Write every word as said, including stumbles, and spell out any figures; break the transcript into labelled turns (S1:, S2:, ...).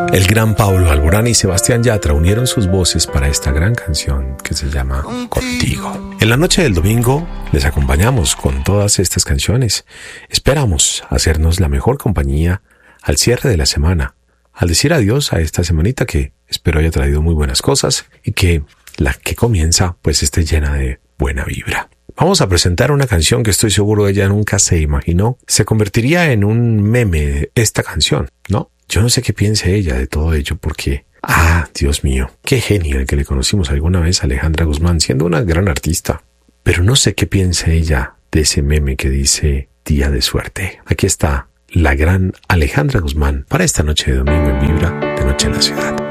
S1: El gran Pablo Alborán y Sebastián Yatra unieron sus voces para esta gran canción que se llama Contigo. En la noche del domingo les acompañamos con todas estas canciones. Esperamos hacernos la mejor compañía al cierre de la semana, al decir adiós a esta semanita que espero haya traído muy buenas cosas y que la que comienza pues esté llena de buena vibra. Vamos a presentar una canción que estoy seguro ella nunca se imaginó se convertiría en un meme esta canción, ¿no? Yo no sé qué piense ella de todo ello porque, ah, Dios mío, qué genio el que le conocimos alguna vez a Alejandra Guzmán, siendo una gran artista. Pero no sé qué piense ella de ese meme que dice Día de Suerte. Aquí está la gran Alejandra Guzmán para esta noche de domingo en Vibra, de Noche en la Ciudad.